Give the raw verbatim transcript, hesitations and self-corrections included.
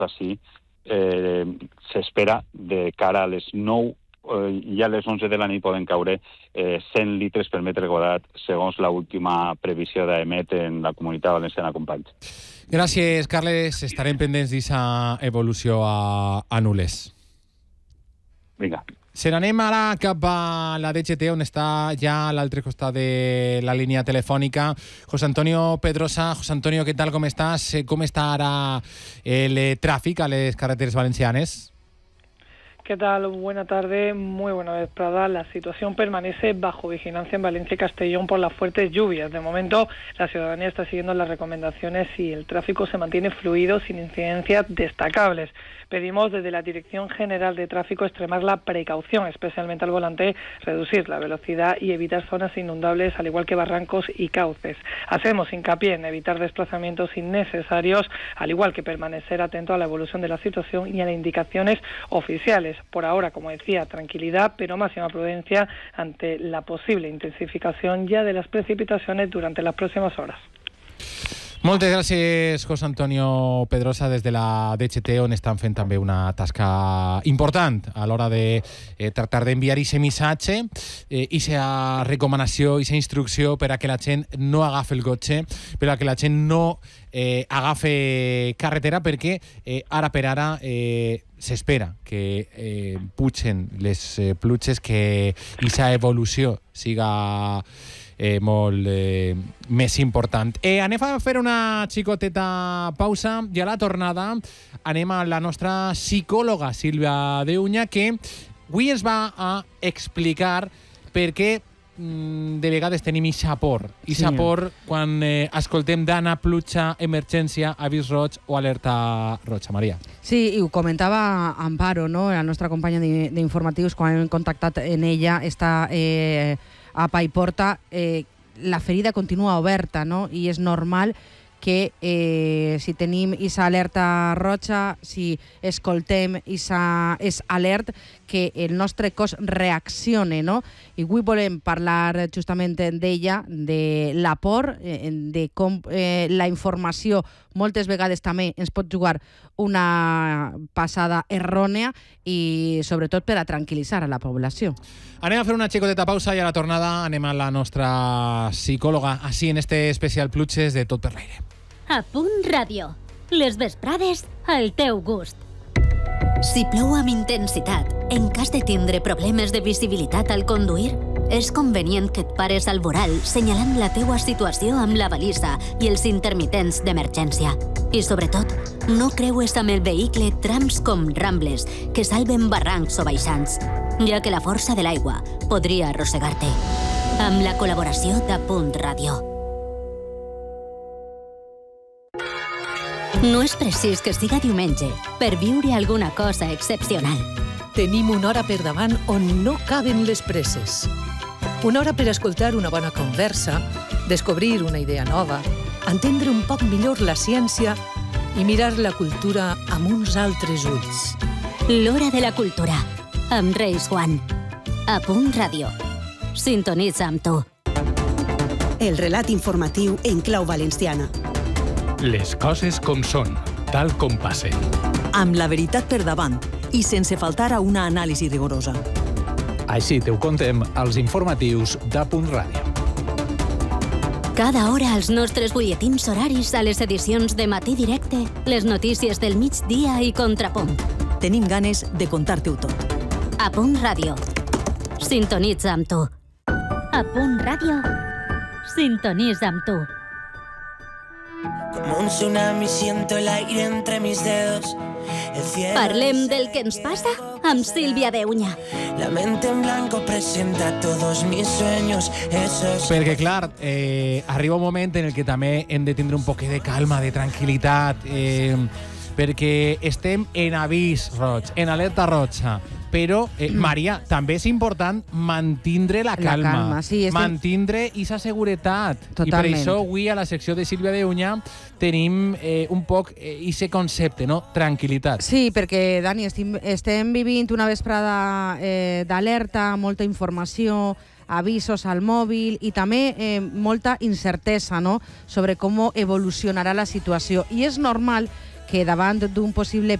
així, eh, s'espera de cara a les nou eh, i a les onze de la nit poden caure eh, cent litres per metre quadrat, segons l'última previsió d'Emet en la Comunitat Valenciana, companys. Gràcies, Carles. Estarem pendents d'aquesta evolució a, a Nules. Vinga. Se n'anem ara cap a la D G T, on està ja a l'altre costat de la línia telefònica José Antonio Pedrosa. José Antonio, què tal, com estàs? Com està ara el tràfic a les carreteres valencianes? ¿Qué tal? Buena tarde, muy buena vez, Prada. La situación permanece bajo vigilancia en Valencia y Castellón por las fuertes lluvias. De momento, la ciudadanía está siguiendo las recomendaciones y el tráfico se mantiene fluido sin incidencias destacables. Pedimos desde la Dirección General de Tráfico extremar la precaución, especialmente al volante, reducir la velocidad y evitar zonas inundables, al igual que barrancos y cauces. Hacemos hincapié en evitar desplazamientos innecesarios, al igual que permanecer atento a la evolución de la situación y a las indicaciones oficiales. Por ahora, como decía, tranquilidad, pero máxima prudencia ante la posible intensificación ya de las precipitaciones durante las próximas horas. Moltes gràcies, José Antonio Pedrosa, des de la D G T, on estan fent també una tasca important a l'hora de eh, tractar d'enviar aquest missatge, aquesta eh, recomanació, aquesta instrucció per a que la gent no agafi el cotxe, per a que la gent no eh, agafi carretera, perquè eh, ara per ara eh, s'espera que eh, pugen les eh, pluges, que aquesta evolució siga Eh, molt eh, més important. Eh, anem a fer una xicoteta pausa i a la tornada anem a la nostra psicòloga Sílvia Deunya, que avui ens va a explicar per què mm, de vegades tenim ixa por. Ixa sí. por quan eh, escoltem Dana, pluja, emergència, avís roig o alerta roja. Maria. Sí, i ho comentava Amparo, no? La nostra companya d'informatius, quan hem contactat en ella, està eh, a Paiporta, eh, la ferida continua oberta, no? I és normal que eh, si tenim aquesta alerta roja, si escoltem aquest alert, que el nostre cos reaccione, no? I avui volem parlar justament d'ella, de la por, de com eh, la informació moltes vegades també ens pot jugar una passada errònia i sobretot per a tranquil·litzar a la població. Anem a fer una xicoteta pausa i a la tornada anem a la nostra psicòloga, així en este especial Pluges de Tot per l'aire. A Punt Ràdio. Les vesprades al teu gust. Si plou amb intensitat, en cas de tindre problemes de visibilitat al conduir, és convenient que et pares al voral senyalant la teua situació amb la balisa i els intermitents d'emergència. I sobretot, no creues amb el vehicle trams com rambles que salven barrancs o baixants, ja que la força de l'aigua podria arrossegar-te. Amb la col·laboració de Punt Ràdio. No és precís que siga diumenge per viure alguna cosa excepcional. Tenim una hora per davant on no caben les presses. Una hora per escoltar una bona conversa, descobrir una idea nova, entendre un poc millor la ciència i mirar la cultura amb uns altres ulls. L'Hora de la Cultura, amb Reis Juan. A Punt Ràdio. Sintonitza amb tu. El relat informatiu en clau valenciana. Les coses com són, tal com passen. Amb la veritat per davant i sense faltar a una anàlisi rigorosa. Així te ho contem als informatius de Punt Ràdio. Cada hora als nostres butlletins horaris, a les edicions de Matí Directe, les notícies del migdia i Contrapunt. Tenim ganes de contar-te-ho tot. A Punt Ràdio. Sintonitza amb tu. A Punt Ràdio. Sintonitza amb tu. Como un tsunami siento el aire entre mis dedos. Parlem del que ens passa amb Sílvia Deunya. La mente en blanco presenta todos mis sueños. Esos... Perquè, clar, eh, arriba un moment en el que també hem de tindre un poc de calma, de tranquil·litat, eh, perquè estem en avís roig, en alerta roja. Però, eh, Maria, també és important mantindre la calma, la calma sí, estem... mantindre aquesta seguretat. Totalment. I per això avui a la secció de Sílvia Deunya tenim eh, un poc aquest eh, concepte, no? Tranquil·litat. Sí, perquè, Dani, estem, estem vivint una vesprada eh, d'alerta, molta informació, avisos al mòbil i també eh, molta incertesa, no?, sobre com evolucionarà la situació. I és normal que davant d'un possible